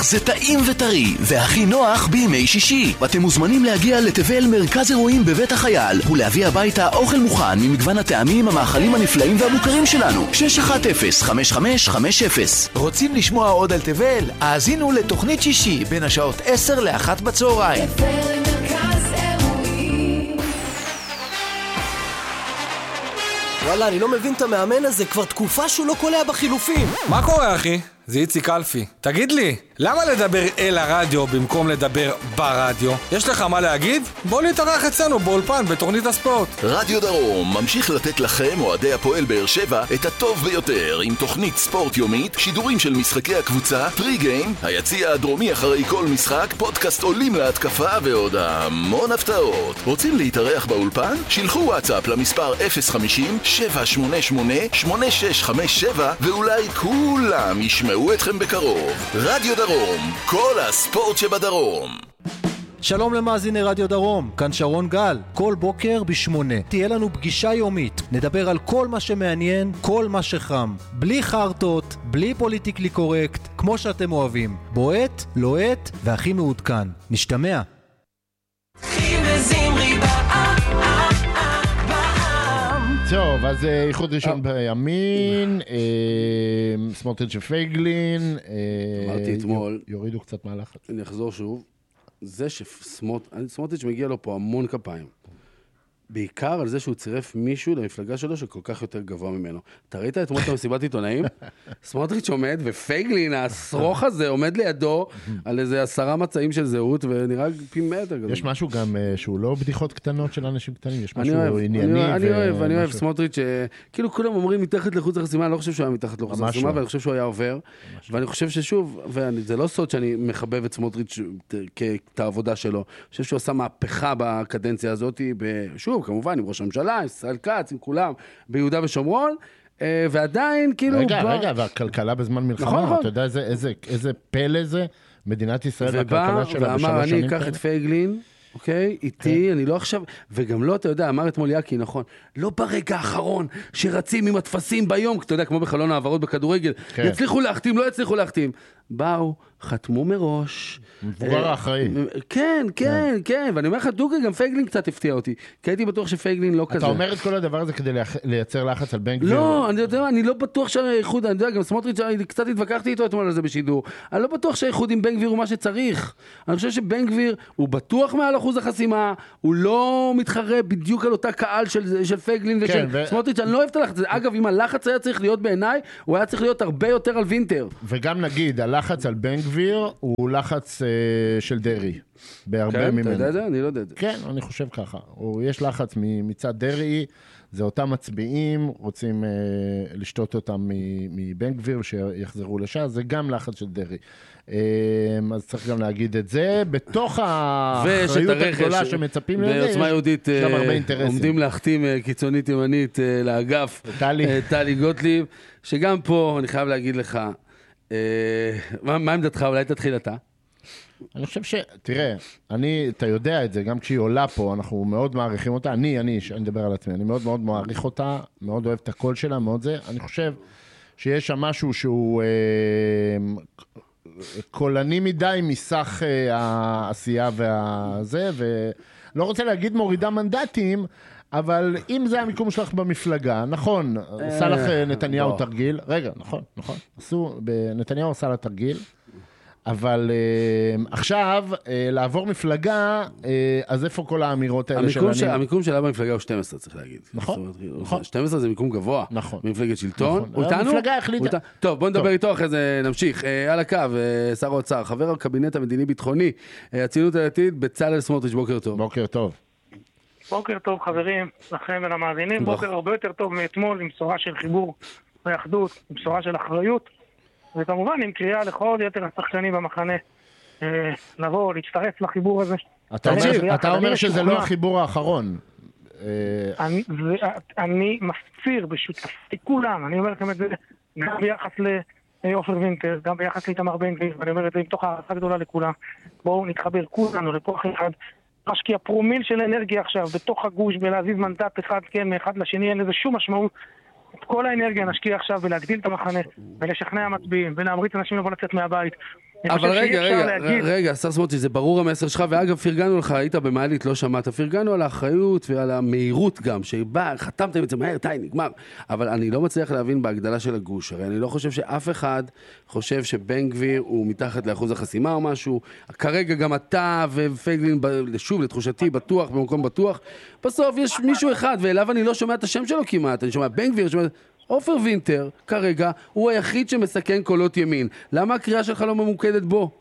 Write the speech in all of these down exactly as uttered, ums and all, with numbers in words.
זה טעים וטרי, והכי נוח בימי שישי. אתם מוזמנים להגיע לתבל מרכז אירועים בבית החייל, ולהביא הביתה אוכל מוכן ממגוון הטעמים, המאכלים הנפלאים והמוכרים שלנו. שש אחת אפס חמש חמש חמש אפס. רוצים לשמוע עוד על תבל? האזינו לתוכנית שישי בין השעות עשר לאחת בצהריים. תבל מרכז אירועים. וואלה, אני לא מבין את המאמן הזה, כבר תקופה שהוא לא קולע בחילופים. מה קורה, אחי? זה איציק אלפי. תגיד לי, למה לדבר אל הרדיו במקום לדבר ברדיו? יש לך מה להגיד? בוא להתארח אצלנו באולפן בתוכנית הספורט. רדיו דרום ממשיך לתת לכם, אוהדי הפועל באר שבע, את הטוב ביותר עם תוכנית ספורט יומית, שידורים של משחקי הקבוצה, טרי גיים, היציע הדרומי אחרי כל משחק, פודקאסט עולים להתקפה ועוד המון הפתעות. רוצים להתארח באולפן? שילחו וואטסאפ למספר אפס חמישים שבע שמונה שמונה שמונה שש חמש שבע ואולי כולם ישמעו אתכם בקרוב. רדיו דרום, כל הספורט שבדרום. שלום למאזיני רדיו דרום, כאן שרון גל. כל בוקר בשמונה תהיה לנו פגישה יומית. נדבר על כל מה שמעניין, כל מה שחם. בלי חרטות, בלי פוליטיקלי קורקט, כמו שאתם אוהבים. בועט, לוהט והכי מעודכן. נשתמע. טוב, אז איחוד ראשון בימין, סמוטריץ' ופייגלין, אמרתי אתמול, יורידו קצת מהלחץ. אני אחזור שוב, זה שסמוטריץ' מגיע לו פה המון כפיים, בעיקר על זה שהוא צירף מישהו למפלגה שלו שכל כך יותר גבוה ממנו. אתה ראית אתמול את המסיבת עיתונאים? סמוטריץ' עומד, ופייגלין, הסרוך הזה, עומד לידו על איזה עשרה מצעים של זהות, ונראה פי מטר גדול. יש משהו גם שהוא לא בדיחות קטנות של אנשים קטנים, יש משהו אני ענייני. אני אוהב, אני אוהב סמוטריץ', כאילו כולם אומרים מתחת לחוץ החסימה, אני לא חושב שהוא היה מתחת לחוץ החסימה, ואני חושב שהוא היה עובר, ואני חושב ששוב, וזה לא סוד שאני מחבב את סמוטריץ' את העבודה שלו. אני חושב שהוא עשה מהפכה בקדנציה הזאת, שוב, כמובן, עם ראש הממשלה, עם ישראל כץ, עם כולם, ביהודה ושומרון, ועדיין, כאילו... רגע, רגע, והכלכלה בזמן מלחמה, אתה יודע איזה פלא זה, מדינת ישראל והכלכלה שלה בשלוש שנים. ואמר, אני אקח את פייגלין, אוקיי, איתי, אני לא עכשיו, וגם לא, אתה יודע, אמר אתמול יקי, נכון, לא ברגע האחרון שרצים עם התפסים ביום, אתה יודע, כמו בחלון העברות בכדורגל, יצליחו להחתים, לא יצליחו להחתים. באו, חתמו מראש. מבוגר האחראי. כן, כן, כן, ואני אומר לך, דוגרי, גם פייגלין קצת הפתיע אותי, כי הייתי בטוח שפייגלין לא כזה. אתה אומר את כל הדבר הזה כדי לייצר לחץ על בן גביר? לא, אני יודע, אני לא בטוח שהאיחוד, אני יודע, גם סמוטריץ', קצת התווכחתי איתו אתמול על זה בשידור, אני לא בטוח שהאיחוד עם בן גביר הוא מה שצריך. אני חושב שבן גביר הוא בטוח מעל אחוז החסימה, הוא לא מתחרה בדיוק על אותה קהל של, של פייגלין ושל סמוטריץ', אני לא אוהב את הלחץ. אגב, אם הלחץ היה צריך להיות בעיניי, הוא היה צריך להיות הרבה יותר על וינטר. וגם נגיד, הלחץ על בן גביר הוא לחץ uh, של דרי, בהרבה כן, ממנו. אתה יודע את זה? אני לא יודע את זה. כן, אני חושב ככה. הוא, יש לחץ מצד דרי, זה אותם מצביעים, רוצים uh, לשתות אותם מבן גביר, שיחזרו לשם, זה גם לחץ של דרי. Um, אז צריך גם להגיד את זה. בתוך האחריות הגדולה שמצפים לזה, בעוצמה יהודית uh, עומדים להחתים uh, קיצונית ימנית uh, לאגף, טלי. uh, טלי גוטליב, שגם פה אני חייב להגיד לך, מה, מה עמדתך? אולי תתחיל אתה? אני חושב ש... תראה, אני, אתה יודע את זה, גם כשהיא עולה פה, אנחנו מאוד מעריכים אותה. אני, אני, אני מדבר על עצמי, אני מאוד מאוד מעריך אותה, מאוד אוהב את הקול שלה, מאוד זה. אני חושב שיש שם משהו שהוא אה, קולני מדי מסך אה, העשייה והזה, ולא רוצה להגיד מורידה מנדטים, אבל אם זה המיקום שלך במפלגה, נכון, עשה לך נתניהו תרגיל, רגע, נכון, נכון, עשו, נתניהו עשה לה תרגיל, אבל עכשיו, לעבור מפלגה, אז איפה כל האמירות האלה של אני? המיקום שלה במפלגה הוא שתים עשרה, צריך להגיד. נכון, נכון. שתים עשרה זה מיקום גבוה. נכון. במפלגת שלטון. הוא איתנו? המפלגה החליטה. טוב, בוא נדבר איתו אחרי זה, נמשיך. על הקו, שר האוצר, חבר הקבינט המדיני-ביטחוני, הציונות הדתית, בצלאל סמוטריץ', בוקר טוב. בוקר טוב. בוקר טוב חברים, לכם ולמאזינים, בוקר הרבה יותר טוב מאתמול עם בשורה של חיבור ואחדות, עם בשורה של אחריות, וכמובן עם קריאה לכל יתר השחקנים במחנה אה, לבוא, להצטרף לחיבור הזה. אתה אומר, אתה אומר שזה לא החיבור האחרון. אני, אני מפציר בשותפי כולם, אני אומר לכם את זה גם ביחס לאופר וינטר, גם ביחס לאיתמר בן גביר, ואני אומר את זה עם תוך הערכה גדולה לכולם. בואו נתחבר כולנו לכוח אחד, משקיע פרומיל של אנרגיה עכשיו בתוך הגוש ולהזיז מנדט אחד כן מאחד לשני, אין לזה שום משמעות. את כל האנרגיה נשקיע עכשיו ולהגדיל את המחנה ולשכנע המצביעים ולהמריץ אנשים לבוא לצאת מהבית אבל רגע, רגע, רגע, השר סמוטריץ', זה ברור המסר שלך, ואגב, פרגנו לך, היית במעלית, לא שמעת, פרגנו על האחריות ועל המהירות גם, שבא, חתמתם את זה מהר, די, נגמר. אבל אני לא מצליח להבין בהגדלה של הגוש, הרי אני לא חושב שאף אחד חושב שבן גביר הוא מתחת לאחוז החסימה או משהו, כרגע גם אתה ופייגלין, שוב, לתחושתי, בטוח, במקום בטוח, בסוף יש מישהו אחד, ואליו אני לא שומע את השם שלו כמעט, אני שומע בן גביר, שומע... עופר וינטר, כרגע, הוא היחיד שמסכן קולות ימין. למה הקריאה שלך לא ממוקדת בו?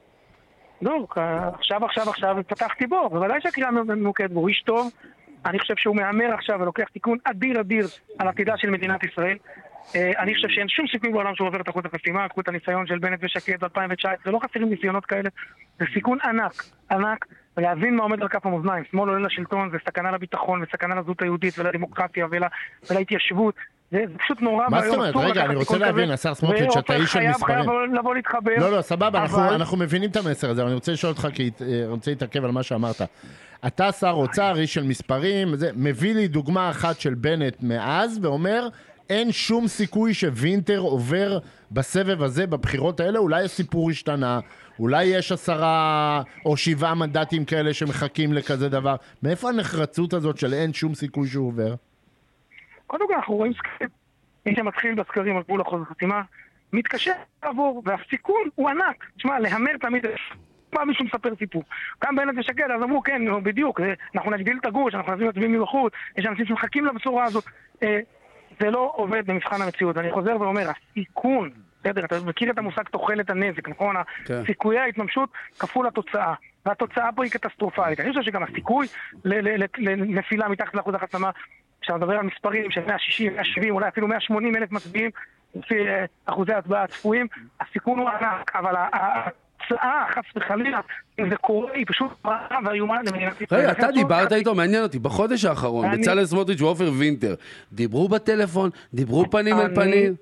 לא, עכשיו, עכשיו, עכשיו, פתחתי בו. בוודאי שהקריאה ממוקדת בו. הוא איש טוב. אני חושב שהוא מאמר עכשיו ולוקח תיקון אדיר אדיר על עתידה של מדינת ישראל. אני חושב שאין שום סיכוי בעולם שהוא עובר את אחוז החסימה. קחו את הניסיון של בנט ושקד ב-אלפיים תשע עשרה. לא חסרים ניסיונות כאלה. זה סיכון ענק, ענק. ולהבין מה עומד על כף המאזניים. שמאל עולה לשלטון, זה סכנה לביטחון וסכנה לזהות היהודית ולדמוקרטיה ולהתיישבות. זה פשוט נורא. מה זאת אומרת? רגע, אני רוצה להבין, השר סמוטריץ', שאתה איש של מספרים. חייב לבוא להתחבר. לא, לא, סבבה, אנחנו מבינים את המסר הזה, אבל אני רוצה לשאול אותך, כי אני רוצה להתעכב על מה שאמרת. אתה שר אוצר, איש של מספרים, מביא לי דוגמה אחת של בנט מאז, ואומר, אין שום סיכוי שווינטר עובר בסבב הזה, בבחירות האלה, אולי הסיפור השתנה, אולי יש עשרה או שבעה מנדטים כאלה שמחכים לכזה דבר. מאיפה הנחרצות הזאת של אין שום סיכוי שהוא עובר? קודם כל אנחנו רואים סקרים, מי שמתחיל בסקרים על גבול אחוז החסימה, מתקשה לעבור, והסיכון הוא ענק. תשמע, להמר תמיד, מה מישהו מספר סיפור. גם בנט ושקד, אז אמרו, כן, בדיוק, אנחנו נגדיל את הגוש, אנחנו נביא מצביעים מבחוץ, יש אנשים שמחכים לבשורה הזאת. זה לא עובד במבחן המציאות. אני חוזר ואומר, הסיכון, בסדר, אתה מכיר את המושג תוחלת הנזק, נכון? סיכויי ההתממשות כפול התוצאה. והתוצאה פה היא קטסטרופלית. אני חושב שגם הסיכוי לנפילה מתחת לאחוז החסימה, כשאתה מדבר על מספרים של מאה שישים, מאה שבעים, אולי אפילו מאה שמונים אלף מצביעים, לפי אחוזי ההצבעה הצפויים, הסיכון הוא ענק, אבל ההצעה, חס וחלילה, אם זה קורה, היא פשוט רעה והיומה למדינת ישראל. רגע, אתה דיברת איתו, מעניין אותי, בחודש האחרון, בצלאל סמוטריץ' ועופר וינטר, דיברו בטלפון, דיברו פנים אל פנים?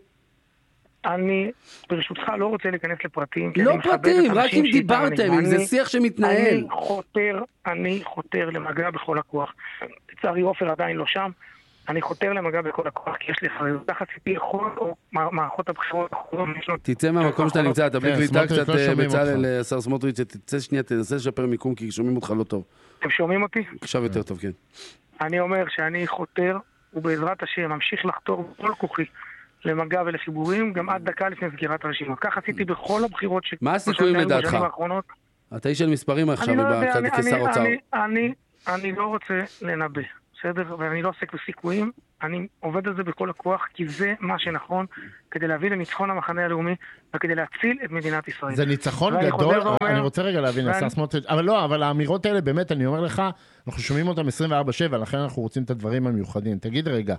אני, ברשותך, לא רוצה להיכנס לפרטים. לא פרטים, רק אם דיברתם, אם זה שיח שמתנהל. אני חותר, אני חותר למגע בכל הכוח. לצערי, עופר עדיין לא שם. אני חותר למגע בכל הכוח, כי יש לי חריות. תחת סיפי יכול, או מערכות הבחירות. תצא מהמקום שאתה נמצא, אתה בלי קליטה קצת בצלאל, שר סמוטריץ', תצא שנייה, תנסה לשפר מיקום, כי שומעים אותך לא טוב. אתם שומעים אותי? עכשיו יותר טוב, כן. אני אומר שאני חותר, ובעזרת השם, ממשיך לחתור בכל כוחי. למגע ולחיבורים, גם עד דקה לפני סגירת הרשימה. כך עשיתי בכל הבחירות ש... מה הסיכויים לדעתך? אתה איש של מספרים עכשיו כשר אוצר. אני לא רוצה לנבא, בסדר? ואני לא עוסק בסיכויים, אני עובד על זה בכל הכוח, כי זה מה שנכון כדי להביא לניצחון המחנה הלאומי, וכדי להציל את מדינת ישראל. זה ניצחון גדול, אני רוצה רגע להבין, השר סמוטריץ', אבל לא, אבל האמירות האלה באמת, אני אומר לך, אנחנו שומעים אותם עשרים וארבע שבע, לכן אנחנו רוצים את הדברים המיוחדים. תגיד רגע,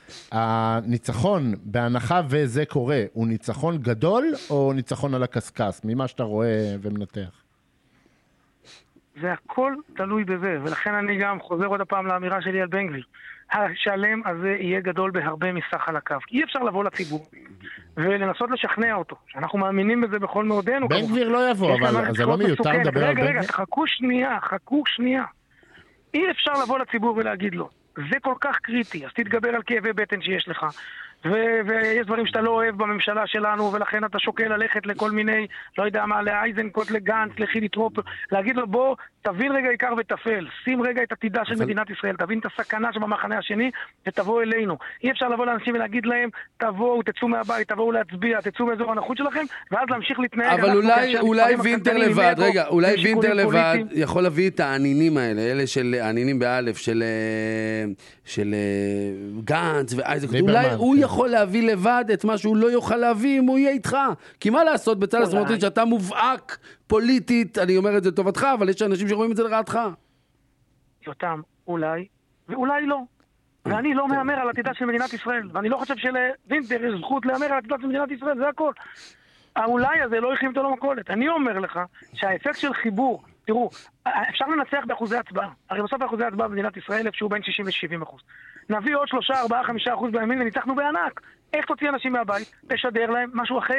הניצחון, בהנחה וזה קורה, הוא ניצחון גדול או ניצחון על הקסקס, ממה שאתה רואה ומנתח? זה הכל תלוי בזה, ולכן אני גם חוזר עוד הפעם לאמירה שלי על בן גביר. השלם הזה יהיה גדול בהרבה מסך על הקו. אי אפשר לבוא לציבור ולנסות לשכנע אותו, שאנחנו מאמינים בזה בכל מאודנו. בן גביר לא יבוא, אבל זה לא מיותר לדבר על בן גביר. רגע, רגע, חכו שנייה, חכו שנייה. אי אפשר לבוא לציבור ולהגיד לו, זה כל כך קריטי, אז תתגבר על כאבי בטן שיש לך. ו- ויש דברים שאתה לא אוהב בממשלה שלנו, ולכן אתה שוקל ללכת לכל מיני, לא יודע מה, לאייזנקוט, לגנץ, לחילי טרופר, להגיד לו, בוא, תבין רגע עיקר ותפל, שים רגע את עתידה של מדינת ישראל, תבין את הסכנה שבמחנה השני, ותבוא אלינו. אי אפשר לבוא לאנשים ולהגיד להם, תבואו, תצאו מהבית, תבואו להצביע, תצאו מאזור הנוחות שלכם, ואז להמשיך להתנהג. אבל אולי, אולי וינטר לבד, רגע, אולי וינטר לבד יכול להביא את העניינים האלה, אלה של העניינים באלף, של, של גנץ ואייזנקוט, אולי הוא יכול להביא לבד את מה שהוא לא יוכל להביא אם הוא יהיה איתך. כי מה לעשות בצלאל סמוטריץ' שאתה מובהק פוליטית, אני אומר את זה לטובתך, אבל יש אנשים שרואים את זה לרעתך. יותם, אולי, ואולי לא. ואני לא מאמר על עתידה של מדינת ישראל, ואני לא חושב שלווינטר יש זכות לאמר על עתידה של מדינת ישראל, זה הכל. האולי הזה לא יכולים אותו למקולת. אני אומר לך שהאפקט של חיבור, תראו, אפשר לנצח באחוזי הצבעה. הרי בסוף באחוזי הצבעה במדינת ישראל איפשהו בין שישים ל-שבעים אחוז. נביא עוד שלושה, ארבעה, חמישה אחוז בימין וניצחנו בענק. איך תוציא אנשים מהבית? תשדר להם משהו אחר.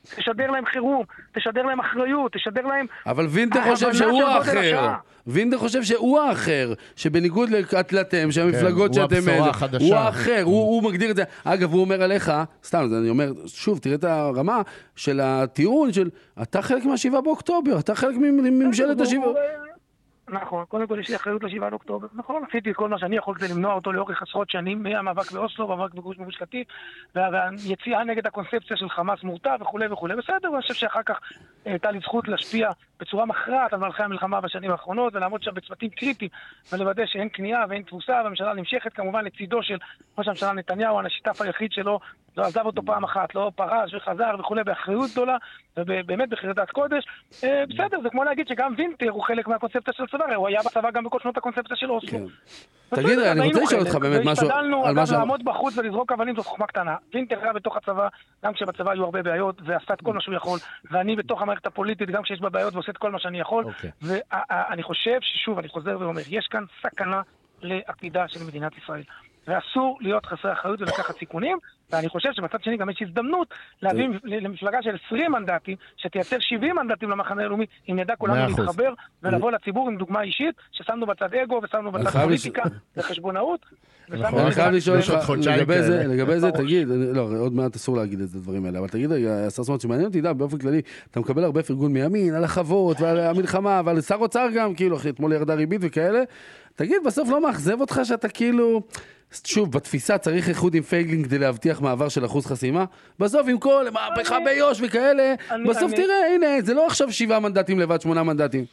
תשדר להם חירום, תשדר להם אחריות, תשדר להם... אבל וינטר חושב שהוא האחר. וינטר חושב שהוא האחר, שבניגוד לאתם, שהמפלגות שאתם... הוא האחר, הוא מגדיר את זה. אגב, הוא אומר עליך, סתם, אני אומר, שוב, תראה את הרמה של הטיעון של, אתה חלק מהשבעה באוקטובר, אתה חלק מממשלת השבעה... נכון, קודם כל יש לי אחריות לשבעה באוקטובר, נכון, עשיתי את כל מה שאני יכול כדי למנוע אותו לאורך עשרות שנים, מהמאבק באוסלו, המאבק בגוש גוש קטיף, והיציאה נגד הקונספציה של חמאס מורתע וכו' וכו', בסדר, ואני חושב שאחר כך הייתה לי זכות להשפיע בצורה מכרעת על מלכי המלחמה בשנים האחרונות, ולעמוד שם בצוותים קריטיים, ולוודא שאין קנייה ואין תבוסה, והממשלה נמשכת כמובן לצידו של ראש הממשלה נתניהו, השיתף היחיד שלו, לא עזב אותו פעם אחת, לא פרש וחזר וכו', באחריות גדולה, ובאמת בחרדת קודש. בסדר, זה כמו להגיד שגם וינטר הוא חלק מהקונספציה של הצבא, הוא היה בצבא גם בכל שנות הקונספציה של אוסלו. תגיד, אני רוצה לשאול אותך באמת משהו על מה ש... לעמוד בחוץ ולזרוק אבנים זו חוכמה קטנה. וינטר היה בתוך הצבא, גם כשבצבא היו הרבה בעיות, ועשה את כל מה שהוא יכול, ואני בתוך המערכת הפוליטית, גם כשיש בה בעיות, ועושה את כל מה שאני יכול. ואני חושב ששוב, אני חוזר ואומר, יש כאן סכנה לעתידה של מדינת ישראל. ואסור להיות חסרי אחריות ולקחת סיכונים, ואני חושב שבצד שני גם יש הזדמנות להביא למפלגה של עשרים מנדטים, שתייצר שבעים מנדטים למחנה הלאומי, אם נדע כולנו להתחבר ולבוא לציבור עם דוגמה אישית, ששמנו בצד אגו ושמנו בצד פוליטיקה וחשבונאות. אני חייב לשאול אותך, לגבי זה, תגיד, לא, עוד מעט אסור להגיד את הדברים האלה, אבל תגיד, השר סמוטריץ' שמעניין אותי, באופן כללי, אתה מקבל הרבה פרגון מימין, על החוות ועל המלחמה, ועל שר אוצר גם, כאילו, אחי, אתמול ירדה ריבית וכאלה. תגיד, בסוף לא מאכזב אותך שאתה כאילו, שוב, בתפיסה צריך איחוד עם פייגלין כדי להבטיח מעבר של אחוז חסימה? בסוף עם כל מהפכה ביוש וכאלה, בסוף תראה, הנה, זה לא עכשיו שבעה מנדטים לבד, שמונה מנדטים.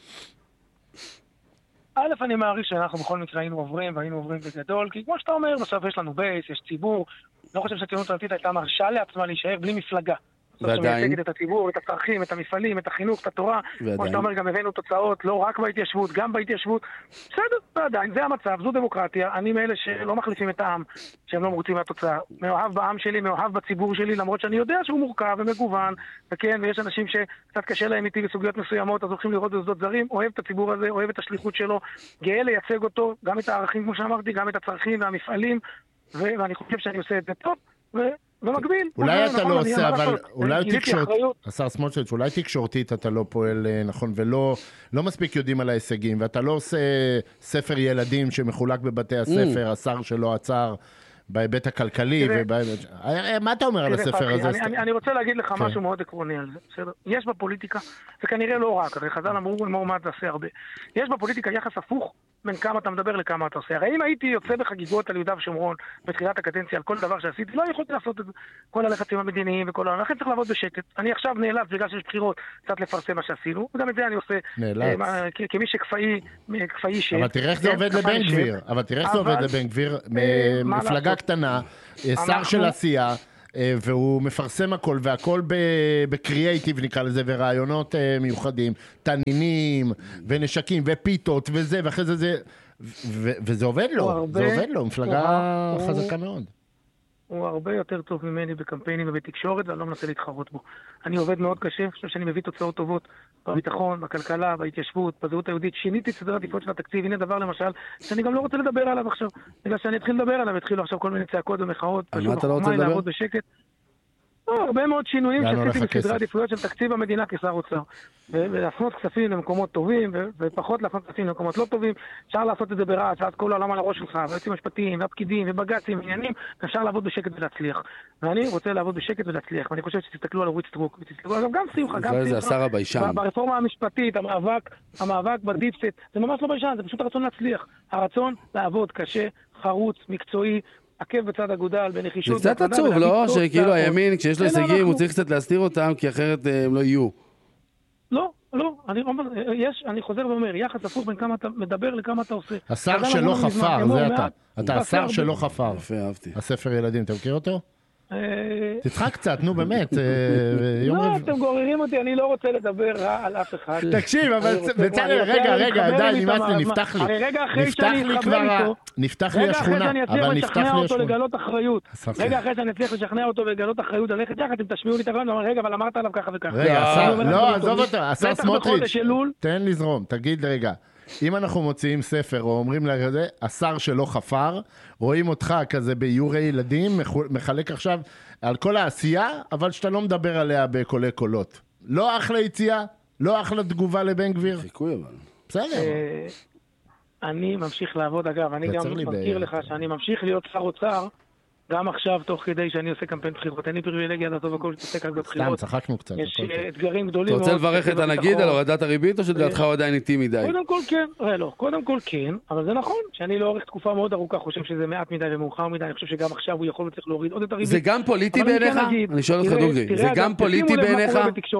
א', אני מעריך שאנחנו בכל מקרה היינו עוברים, והיינו עוברים בגדול, כי כמו שאתה אומר, בסוף יש לנו בייס, יש ציבור, לא חושב שהציונות הדתית הייתה מרשה לעצמה להישאר בלי מפלגה. ועדיין. את הציבור, את הצרכים, את המפעלים, את החינוך, את התורה. כמו שאתה אומר, גם הבאנו תוצאות, לא רק בהתיישבות, גם בהתיישבות. בסדר, ועדיין, זה המצב, זו דמוקרטיה. אני מאלה שלא מחליפים את העם, שהם לא מרוצים מהתוצאה. מאוהב בעם שלי, מאוהב בציבור שלי, למרות שאני יודע שהוא מורכב ומגוון, וכן, ויש אנשים שקצת קשה להם איתי בסוגיות מסוימות, אז הולכים לראות בשדות זרים, אוהב את הציבור הזה, אוהב את השליחות שלו, גאה לייצג אותו, גם את הערכים, כמו שאמרתי, גם את הצרכים והמפעלים, ואני חושב שאני עושה את זה טוב, ו... במקביל. אולי אתה לא עושה, אבל אולי תקשורתית, השר סמוטריץ', אולי תקשורתית אתה לא פועל נכון, ולא מספיק יודעים על ההישגים, ואתה לא עושה ספר ילדים שמחולק בבתי הספר, השר שלא עצר בהיבט הכלכלי, מה אתה אומר על הספר הזה? אני רוצה להגיד לך משהו מאוד עקרוני על זה. יש בפוליטיקה, זה כנראה לא רק, הרי חז"ל אמרו, אמור מה תעשה הרבה. יש בפוליטיקה יחס הפוך בין כמה אתה מדבר לכמה אתה עושה. הרי אם הייתי יוצא בחגיגות על יהודה ושומרון בתחילת הקדנציה על כל דבר שעשיתי, לא יכולתי לעשות את זה. כל הלחצים המדיניים וכל העולם. לכן צריך לעבוד בשקט. אני עכשיו נאלץ, בגלל שיש בחירות, קצת לפרסם מה שעשינו, וגם את זה אני עושה כמי שכפאי ש... אבל תראה איך זה עובד לבן גביר. אבל תראה איך זה עובד לבן גביר. מפלגה קטנה, שר של עשייה, והוא מפרסם הכל, והכל בקריאייטיב נקרא לזה, ורעיונות מיוחדים, תנינים, ונשקים, ופיתות, וזה, ואחרי זה זה, וזה עובד לו, זה עובד לו, מפלגה חזקה מאוד. הוא הרבה יותר טוב ממני בקמפיינים ובתקשורת, ואני לא מנסה להתחרות בו. אני עובד מאוד קשה, אני חושב שאני מביא תוצאות טובות בביטחון, בכלכלה, בהתיישבות, בזהות היהודית. שיניתי את סדר העדיפויות של התקציב. הנה דבר למשל, שאני גם לא רוצה לדבר עליו עכשיו. בגלל שאני אתחיל לדבר עליו, התחילו עכשיו כל מיני צעקות ומחאות. על מה אתה לא רוצה לדבר? לעבוד בשקט. הרבה מאוד שינויים שעשיתי בסדרי העדיפויות של תקציב המדינה כשר אוצר. ולהפנות כספים למקומות טובים, ופחות להפנות כספים למקומות לא טובים. אפשר לעשות את זה ברעש, ואז כל העולם על הראש שלך, והיועצים המשפטיים, והפקידים, ובג"צים, ועניינים, אפשר לעבוד בשקט ולהצליח. ואני רוצה לעבוד בשקט ולהצליח. ואני חושב שתסתכלו על אורית סטרוק, ותסתכלו גם שמחה, גם שמחה. ברפורמה המשפטית, המאבק, המאבק בדיפסט, זה ממש לא ביישן, זה פשוט הרצון להצליח. הרצון לעבוד קשה, חרוץ, מקצועי, עקב בצד אגודל, בנחישות. זה קצת עצוב, לא? שכאילו הימין, כשיש לו הישגים, הוא צריך קצת להסתיר אותם, כי אחרת הם לא יהיו. לא, לא, אני אומר, יש, אני חוזר ואומר, יחס הפוך בין כמה אתה מדבר לכמה אתה עושה. השר שלא חפר, זה אתה. אתה השר שלא חפר. יפה, אהבתי. הספר ילדים, אתה מכיר אותו? תצחק קצת, נו באמת. לא, אתם גוררים אותי, אני לא רוצה לדבר רע על אף אחד. תקשיב, אבל בצלאל, רגע, רגע, די, נמאס לי, נפתח לי. רגע אחרי שאני אתחבר איתו, נפתח לי השכונה, אבל נפתח לי השכונה. לגלות אחריות. רגע אחרי שאני אצליח לשכנע אותו ולגלות אחריות, ללכת יחד, אתם תשמיעו לי את הרעיון, רגע, אבל אמרת עליו ככה וככה. רגע, לא, עזוב אותו, השר סמוטריץ', תן לזרום, תגיד רגע. אם אנחנו מוציאים ספר, או אומרים לזה, השר שלא חפר, רואים אותך כזה ביורי ילדים, מחלק עכשיו על כל העשייה, אבל שאתה לא מדבר עליה בקולי קולות. לא אחלה יציאה, לא אחלה תגובה לבן גביר. חיקוי אבל. בסדר. אני ממשיך לעבוד, אגב, אני גם מזכיר לך שאני ממשיך להיות שר אוצר, גם עכשיו, תוך כדי שאני עושה קמפיין בחירות. אין לי פריבילגיה לטוב הכל שתעסק רק בבחירות. סתם, צחקנו קצת. יש אתגרים גדולים מאוד. אתה רוצה לברך את הנגיד על הורדת הריבית, או שדעתך עדיין איטי מדי? קודם כל כן, לא, קודם כל כן, אבל זה נכון, שאני לאורך תקופה מאוד ארוכה חושב שזה מעט מדי ומאוחר מדי, אני חושב שגם עכשיו הוא יכול וצריך להוריד עוד את הריבית. זה גם פוליטי בעיניך? אני שואל אותך דוגרי, זה גם פוליטי בעיניך?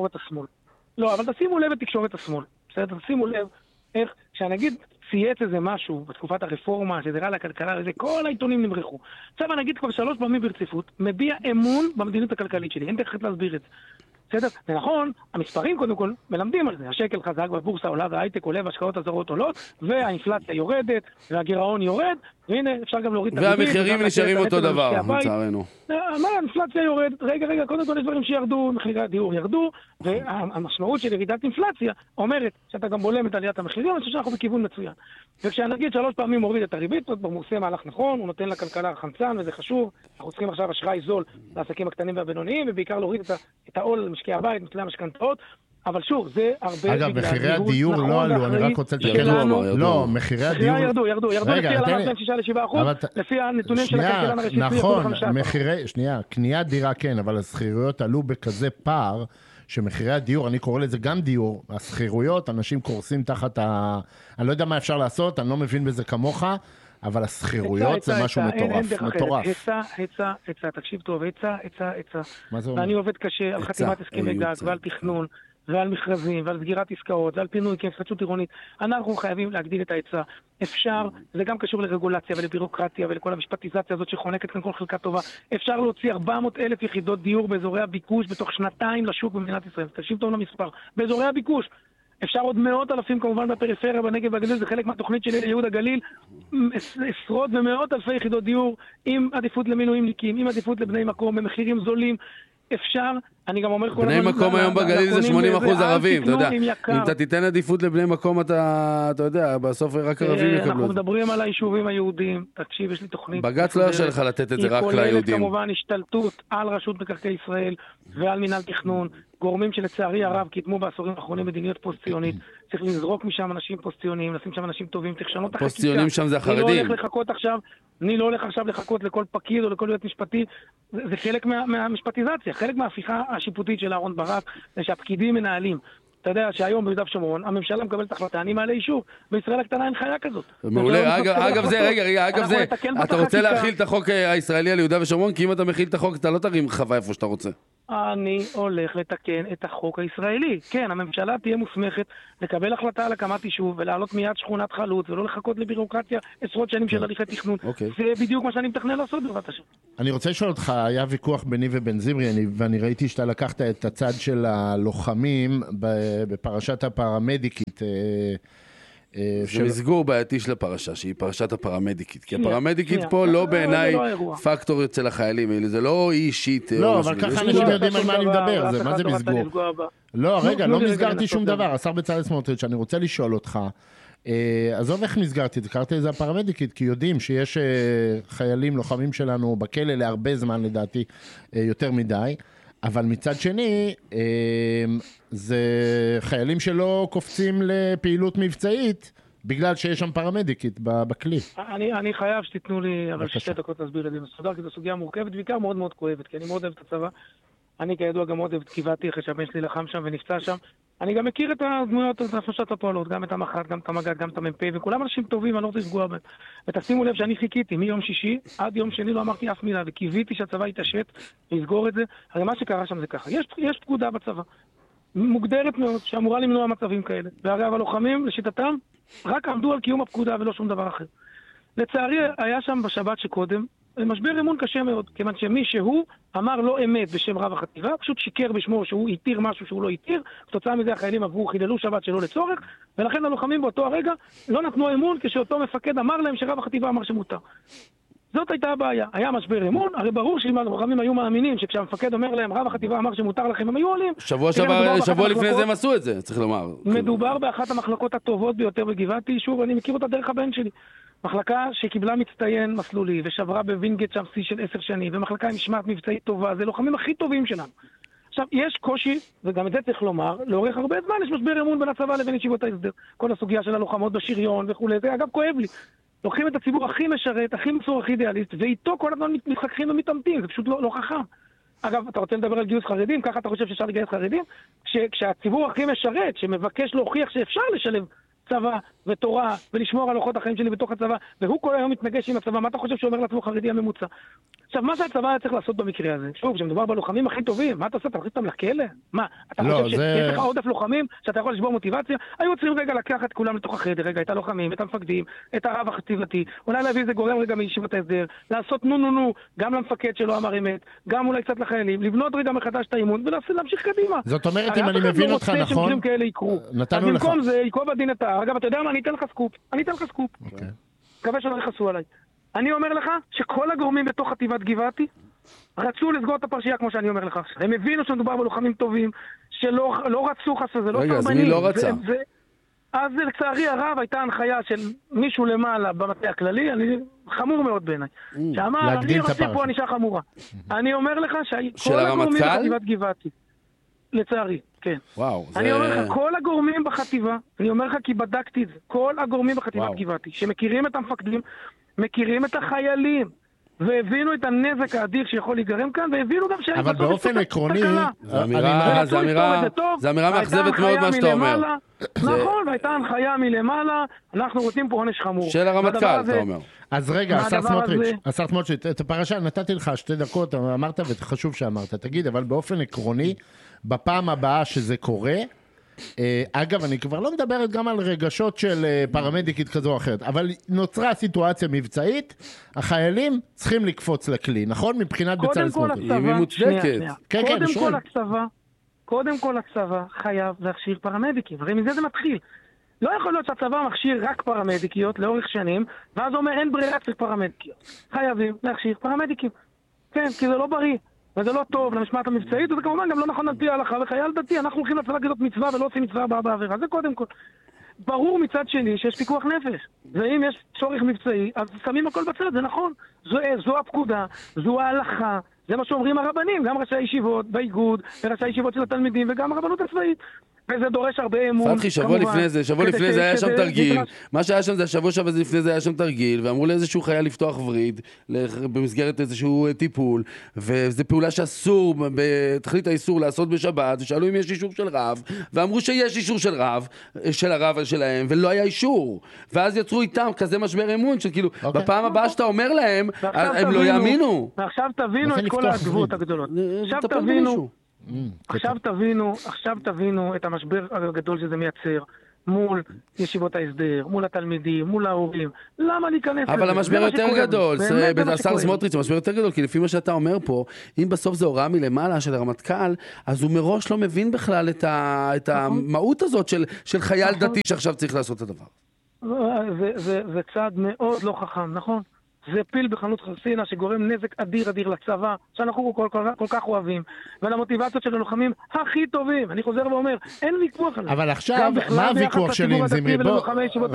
לא, אבל תשימו לב את תקשורת השמאל. בסדר, תשימו לב איך שהנגיד צייץ איזה משהו בתקופת הרפורמה, שזה רע לכלכלה, וזה, כל העיתונים נמרחו. עכשיו הנגיד כבר שלוש פעמים ברציפות, מביע אמון במדיניות הכלכלית שלי, אין דרך להסביר את זה. בסדר? זה נכון, המספרים קודם כל מלמדים על זה, השקל חזק והבורסה עולה וההייטק עולה והשקעות הזרות עולות, והאינפלציה יורדת, והגירעון יורד, והנה אפשר גם להוריד את הריבית. והמחירים נשארים אותו דבר, לצערנו. מה, האינפלציה יורד, רגע, רגע, קודם כל יש דברים שירדו, מחירי הדיור ירדו, והמשמעות של ירידת אינפלציה אומרת שאתה גם בולם את עליית המחירים, אני חושב שאנחנו בכיוון מצוין. וכשהנגיד שלוש פעמים מוריד את הריבית, הוא עושה מהלך נכון, הוא נותן לכלכלה חמצן, וזה חשוב. אנחנו צריכים עכשיו אשראי זול לעסקים הקטנים והבינוניים, ובעיקר להוריד את העול למשקי הבית, משלם המשכנתאות. אבל שוב, זה הרבה... אגב, מחירי הדיור לא עלו, אני רק רוצה לתקן לנו. לא, מחירי הדיור... ירדו, ירדו, ירדו לפי הלמ"ס בין שישה לשבעה אחוז, לפי הנתונים של הכלכלן הראשי. נכון, מחירי... שנייה, קניית דירה כן, אבל השכירויות עלו בכזה פער, שמחירי הדיור, אני קורא לזה גם דיור, השכירויות, אנשים קורסים תחת ה... אני לא יודע מה אפשר לעשות, אני לא מבין בזה כמוך, אבל השכירויות זה משהו מטורף, מטורף. היצע, היצע, היצע, תקשיב טוב, היצע, היצע, היצע. ואני עובד קשה על חתימת הסכמי גג ועל תכנון. ועל מכרזים, ועל סגירת עסקאות, ועל פינוי, כי התחדשות עירונית. אנחנו חייבים להגדיל את ההיצע. אפשר, זה גם קשור לרגולציה ולבירוקרטיה ולכל המשפטיזציה הזאת שחונקת כאן כל חלקה טובה. אפשר להוציא ארבע מאות אלף יחידות דיור באזורי הביקוש בתוך שנתיים לשוק במדינת ישראל. תקשיב טוב למספר. באזורי הביקוש. אפשר עוד מאות אלפים כמובן בפריפריה, בנגב והגליל, זה חלק מהתוכנית של ייהוד הגליל. עשרות ומאות אלפי יחידות דיור עם עדיפות למילואימניקים, עם עדיפות לבני מקום, במחירים זולים. אפשר, אני גם אומר כל בני מקום היום בגליל זה שמונים אחוז ערבים, אתה יודע. אם אתה תיתן עדיפות לבני מקום, אתה יודע, בסוף רק ערבים יקבלו. אנחנו מדברים על היישובים היהודים, תקשיב, יש לי תוכנית. בג"ץ לא ירשה לך לתת את זה רק ליהודים. היא כוללת כמובן השתלטות על רשות מקרקעי ישראל ועל מינהל תכנון, גורמים שלצערי הרב קידמו בעשורים האחרונים מדיניות פוסט-ציונית. צריך לזרוק משם אנשים פוסט-ציוניים, לשים שם אנשים טובים, צריך לשנות את החקיקה. פוסט-ציונים שם זה החרדים. אני לא הולך לחכות עכשיו, אני לא הולך עכשיו לחכות לכל פקיד או לכל להיות משפטי. זה, זה חלק מה, מהמשפטיזציה, חלק מההפיכה השיפוטית של אהרון ברק, זה שהפקידים מנהלים. אתה יודע שהיום ביהודה ושומרון, הממשלה מקבלת החלטה, אני מעלה אישור. בישראל הקטנה אין חיה כזאת. מעולה, אגב זה, רגע, רגע, אגב זה, אתה רוצה להכיל את החוק הישראלי על יהודה ושומרון, כי אם אתה מכיל את החוק, אתה לא תרים חווה איפה שאתה רוצה. אני הולך לתקן את החוק הישראלי. כן, הממשלה תהיה מוסמכת לקבל החלטה על הקמת יישוב ולהעלות מיד שכונת חלוץ ולא לחכות לבירוקרטיה עשרות שנים של הליכי תכנון. זה בדיוק מה שאני מתכנן לעשות בבת השם. אני רוצה לשאול אותך, היה ויכוח ביני ובן זמרי, ואני ראיתי שאתה לקחת את הצד של הלוחמים בפרשת הפרמדיקית. זה מסגור בעייתי של הפרשה, שהיא פרשת הפרמדיקית. כי הפרמדיקית פה לא בעיניי פקטור אצל החיילים, זה לא אישית. לא, אבל ככה אנשים יודעים על מה אני מדבר, מה זה מסגור? לא, רגע, לא מסגרתי שום דבר. השר בצלאל סמוטריץ', אני רוצה לשאול אותך, עזוב איך מסגרתי, קראתי את זה הפרמדיקית, כי יודעים שיש חיילים, לוחמים שלנו בכלא להרבה זמן לדעתי, יותר מדי, אבל מצד שני, זה חיילים שלא קופצים לפעילות מבצעית, בגלל שיש שם פרמדיקית בכלי. אני, אני חייב שתיתנו לי, אבל שתי דקות להסביר את זה מסודר, כי זו סוגיה מורכבת, בעיקר מאוד מאוד כואבת, כי אני מאוד אוהב את הצבא. אני כידוע גם מאוד אוהב את כיבדתי, אחרי שהבן שלי לחם שם ונפצע שם. אני גם מכיר את הדמויות, את הנפשות הפועלות, גם את המח"ט, גם את המג"ד, גם את המ"פ, וכולם אנשים טובים, אני לא רוצה לפגוע בהם. ותשימו לב שאני חיכיתי מיום שישי עד יום שני, לא אמרתי אף מילה, וקיוויתי שהצבא יתעשת ויסגור את זה. הרי מה שקרה שם זה ככה. יש, יש פקודה בצבא, מוגדרת מאוד, שאמורה למנוע מצבים כאלה. והרי הלוחמים, לשיטתם, רק עמדו על קיום הפקודה ולא שום דבר אחר. לצערי, היה שם בשבת שקודם, משבר אמון קשה מאוד, כיוון שמי שהוא אמר לא אמת בשם רב החטיבה, פשוט שיקר בשמו שהוא יתיר משהו שהוא לא יתיר, כתוצאה מזה החיילים עברו, חיללו שבת שלא לצורך, ולכן הלוחמים באותו הרגע לא נתנו אמון כשאותו מפקד אמר להם שרב החטיבה אמר שמותר. זאת הייתה הבעיה. היה משבר אמון, הרי ברור שאם הלוחמים היו מאמינים שכשהמפקד אומר להם, רב החטיבה אמר שמותר לכם, הם היו עולים. שבוע שבוע, שבוע לפני זה הם עשו את זה, צריך לומר. מדובר באחת המחלקות הטובות ביותר בגבעתי, שוב, אני מכיר אותה דרך הבן שלי. מחלקה שקיבלה מצטיין מסלולי, ושברה בווינגייט שם שיא של עשר שנים, ומחלקה עם משמעת מבצעית טובה, זה לוחמים הכי טובים שלנו. עכשיו, יש קושי, וגם את זה צריך לומר, לאורך הרבה זמן יש משבר אמון בין הצבא לבין ישיבות ההסדר. כל הסוגיה של הלוחמות בשריון וכו', זה אגב כואב לי. לוקחים את הציבור הכי משרת, הכי מסור, הכי אידיאליסט, ואיתו כל הזמן מתחככים ומתאמתים, זה פשוט לא, לא חכם. אגב, אתה רוצה לדבר על גיוס חרדים, ככה אתה חושב שאפשר לגייס חרדים? כש, כשהציבור הכי משרת, שמבקש להוכיח שאפשר לשלב צבא ותורה ולשמור על אורחות החיים שלי בתוך הצבא, והוא כל היום מתנגש עם הצבא, מה אתה חושב שאומר לעצמו חרדי הממוצע? עכשיו, מה שהצבא היה צריך לעשות במקרה הזה? שוב, כשמדובר בלוחמים הכי טובים, מה אתה עושה? אתה מכניס אותם לכלא? מה? אתה לא, חושב זה... שיש לך עודף לוחמים, שאתה יכול לשבור מוטיבציה? היו צריכים רגע לקחת את כולם לתוך החדר, רגע, את הלוחמים, את המפקדים, את הרב החטיבתי, אולי להביא איזה גורם רגע מישיבות ההסדר, לעשות נו נו נו, גם למפקד שלו אמר אמת, גם אולי קצת לחיילים, לבנות רגע מחדש את האימון ולהמשיך קדימה. זאת אומרת, אם אני מבין אותך נכון, נתנו לך. במקום זה, ייקוב הדין את ההר. אגב, אתה יודע מה? אני אתן לך סקופ. אני אתן לך סקופ. מקווה שלא יכעסו עליי. אני אומר לך שכל הגורמים בתוך חטיבת גבעתי רצו לסגור את הפרשייה כמו שאני אומר לך. הם הבינו שמדובר בלוחמים טובים, שלא לא רצו חס וזה, לא רגע, אז מי לא רצה? זה, זה, אז לצערי הרב הייתה הנחיה של מישהו למעלה במטה הכללי, אני, חמור מאוד בעיניי. שאמר, אני רוצה פה ענישה חמורה. אני אומר לך שכל הגורמים בחטיבת גבעתי, לצערי, כן. וואו, זה... אני אומר לך, כל הגורמים בחטיבה, אני אומר לך כי בדקתי את זה, כל הגורמים בחטיבת גבעתי, שמכירים את המפקדים, מכירים את החיילים, והבינו את הנזק האדיר שיכול להיגרם כאן, והבינו גם שהם... אבל באופן עקרוני... זה אמירה, זה אמירה, זה אמירה מאכזבת מאוד מה שאתה אומר. נכון, והייתה הנחיה מלמעלה, אנחנו רוצים פה עונש חמור. של הרמטכ"ל, אתה אומר. אז רגע, השר סמוטריץ', השר סמוטריץ', את הפרשה נתתי לך שתי דקות, אמרת וחשוב שאמרת, תגיד, אבל באופן עקרוני, בפעם הבאה שזה קורה, אגב, אני כבר לא מדברת גם על רגשות של פרמדיקית כזו או אחרת, אבל נוצרה סיטואציה מבצעית, החיילים צריכים לקפוץ לכלי, נכון? מבחינת בצל סמוטריץ'. היא מוצדקת. קודם כל הצבא, קודם כל הצבא חייב להכשיר פרמדיקים, הרי מזה זה מתחיל. לא יכול להיות שהצבא מכשיר רק פרמדיקיות לאורך שנים, ואז אומר אין ברירה צריך פרמדיקיות. חייבים להכשיר פרמדיקים. כן, כי זה לא בריא. וזה לא טוב למשמעת המבצעית, וזה כמובן גם לא נכון על פי ההלכה, וחייל דתי, אנחנו הולכים לצבא כזאת מצווה ולא עושים מצווה הבאה בעבירה, זה קודם כל. ברור מצד שני שיש פיקוח נפש, ואם יש צורך מבצעי, אז שמים הכל בצד, זה נכון. זו, זו הפקודה, זו ההלכה, זה מה שאומרים הרבנים, גם ראשי הישיבות באיגוד, וראשי הישיבות של התלמידים, וגם הרבנות הצבאית. וזה דורש הרבה אמון. פתחי, שבוע לפני זה, שבוע לפני זה היה שם תרגיל. מה שהיה שם זה, שבוע שבוע לפני זה היה שם תרגיל, ואמרו לאיזשהו חייל לפתוח וריד, במסגרת איזשהו טיפול, וזו פעולה שאסור, בתכלית האיסור לעשות בשבת, ושאלו אם יש אישור של רב, ואמרו שיש אישור של רב, של הרב שלהם, ולא היה אישור. ואז יצרו איתם כזה משבר אמון, שכאילו, בפעם הבאה שאתה אומר להם, הם לא יאמינו. ועכשיו תבינו את כל העדבות הגדולות. עכשיו תבינו עכשיו תבינו, עכשיו תבינו את המשבר הגדול שזה מייצר מול ישיבות ההסדר, מול התלמידים, מול ההורים. למה להיכנס לזה? אבל המשבר יותר גדול, השר סמוטריץ', המשבר יותר גדול, כי לפי מה שאתה אומר פה, אם בסוף זה הוראה מלמעלה של הרמטכ"ל, אז הוא מראש לא מבין בכלל את המהות הזאת של חייל דתי שעכשיו צריך לעשות את הדבר. זה צעד מאוד לא חכם, נכון? זה פיל בחנות חרסינה שגורם נזק אדיר אדיר לצבא, שאנחנו כל, כל, כל כך אוהבים, ולמוטיבציות של הלוחמים הכי טובים. אני חוזר ואומר, אין ויכוח על זה. אבל עכשיו, מה הוויכוח שלי עם זמרי?